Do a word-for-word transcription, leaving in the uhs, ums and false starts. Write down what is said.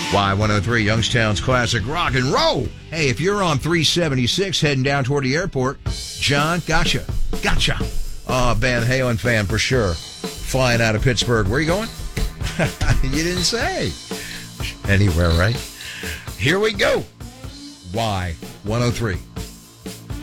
Y one oh three, Youngstown's classic rock and roll. Hey, if you're on three seventy-six heading down toward the airport, John, gotcha. Gotcha. Oh, Van Halen fan for sure. Flying out of Pittsburgh. Where are you going? You didn't say. Anywhere, right? Here we go. Y one oh three.